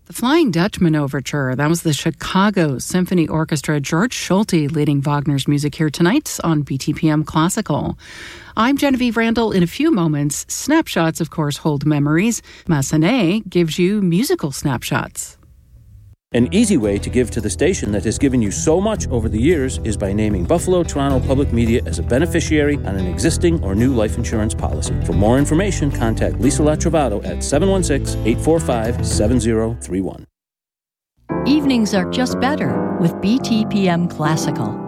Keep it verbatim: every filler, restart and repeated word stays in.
The Flying Dutchman Overture, that was the Chicago Symphony Orchestra. George Schulte leading Wagner's music here tonight on B T P M Classical. I'm Genevieve Randall. In a few moments, snapshots, of course, hold memories. Massenet gives you musical snapshots. An easy way to give to the station that has given you so much over the years is by naming Buffalo Toronto Public Media as a beneficiary on an existing or new life insurance policy. For more information, contact Lisa Latrovato at seven one six, eight four five, seven zero three one. Evenings are just better with B T P M Classical.